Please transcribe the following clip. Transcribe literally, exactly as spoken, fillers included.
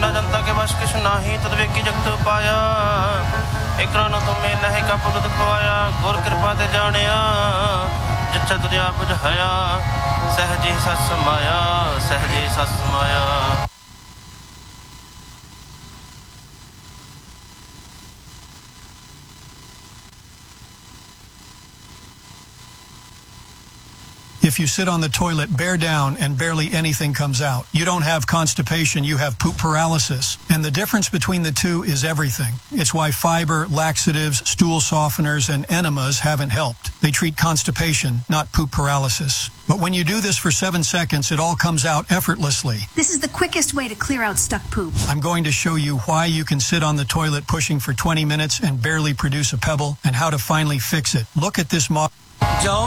ना जनता के बस किछ नाही तद वेकी जगत पाया एकरा न तुमे लहे का पुलद खवाया गुर कृपा ते जानिया जिच्छा तुझे आप बुझाया सहजी सस माया सहजी सस माया. If you sit on the toilet, bear down, and barely anything comes out. You don't have constipation, you have poop paralysis. And the difference between the two is everything. It's why fiber, laxatives, stool softeners, and enemas haven't helped. They treat constipation, not poop paralysis. But when you do this for seven seconds, it all comes out effortlessly. This is the quickest way to clear out stuck poop. I'm going to show you why you can sit on the toilet pushing for twenty minutes and barely produce a pebble, and how to finally fix it. Look at this model.